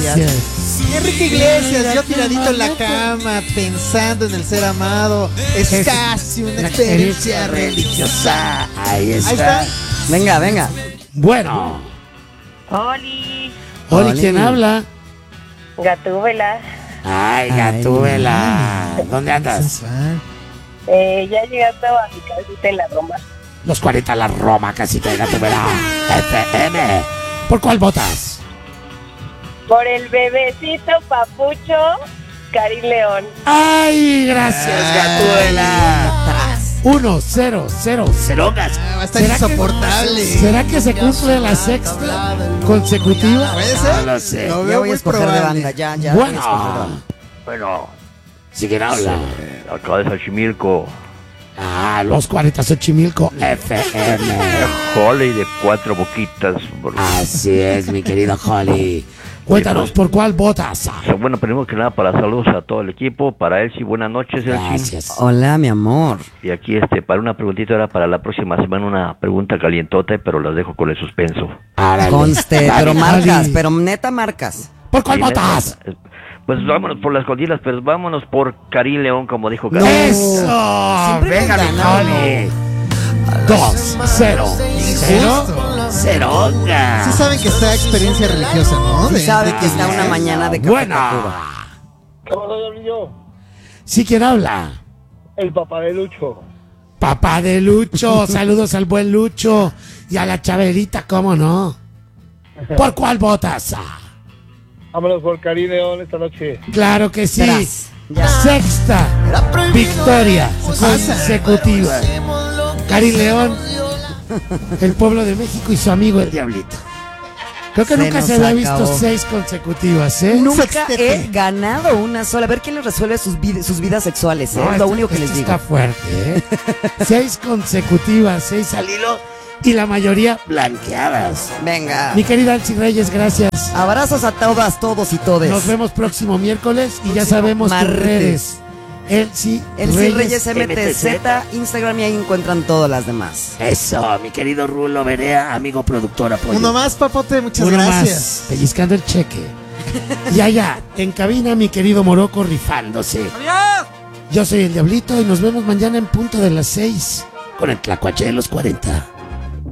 Gracias. Enrique Iglesias, yo tiradito en la cama, pensando en el ser amado. Es casi una experiencia religiosa. Ahí está. Ahí está. Venga, venga. Bueno. Oli, Oli, ¿quién habla? Gatúbela. Ay, Gatúbela. ¿Dónde andas? Ya llegaste a mi casita en la Roma. Los 40 la Roma, casi que Gatúbela. FM. ¿Por cuál votas? Por el bebecito papucho, Karim León. Ay, gracias, Gatúbela. 1-0-0. Cerogas. Va a estar insoportable. ¿Será que se cumple la sexta consecutiva? ¿Puede ser? No lo sé. Lo Ya veo voy a muy escoger de probable. banda, ya. Voy a escoger de Bueno. banda. Bueno, ¿Sí quién habla? acá de Xochimilco, Ah, los 40 Xochimilco FM. Holly de 4 boquitas. Así es, mi querido Holly. Cuéntanos, ¿por cuál votas? Bueno, primero que nada, para saludos a todo el equipo, para Elsie, buenas noches, Elsie. Gracias. Hola, mi amor. Y aquí, para una preguntita, era para la próxima semana una pregunta calientota, pero las dejo con el suspenso. Árale. Conste, Dale, pero marcas, Holly. pero neta marcas. ¿Por cuál Sí, votas? Pues vámonos por las escondidas, pero vámonos por Karim León, como dijo No. Karim. ¡Eso! Siempre Venga, me mi ganan. Holly. 2-0. Ceronga. Sí saben que está experiencia religiosa, ¿no? Sí sabe que está Karim. una mañana de Café Tacuba. Buena. ¿Sí quién habla? El papá de Lucho. Papá de Lucho. Saludos al buen Lucho. Y a la Chabelita, ¿cómo no? ¿Por cuál votas? Vámonos por Karim León esta noche. Claro que sí. Tras. Ya. Sexta victoria consecutiva. Karim León, el pueblo de México y su amigo el Diablito. Creo que Se nunca nos se había visto acabó. 6 consecutivas, ¿eh? Nunca Sextete. he ganado una sola. A ver quién les resuelve sus vidas sexuales, ¿eh? No, Es lo esto- único que esto les digo. está fuerte, ¿eh? 6 consecutivas, 6 al hilo y la mayoría blanqueadas. Venga. Mi querida Elsie Reyes, gracias. Abrazos a todas, todos y todes. Nos vemos próximo miércoles y ya sabemos tus martes. redes. Elsie Reyes MTZ, Instagram, y ahí encuentran todas las demás. Eso, mi querido Rulo Berea, amigo productor, apoyo. Uno más, papote, muchas Uno gracias. más, pellizcando el cheque. Y allá, en cabina, mi querido Morocco rifándose. Yo soy el Diablito y nos vemos mañana en punto de las 6 con el Tlacuache de los 40.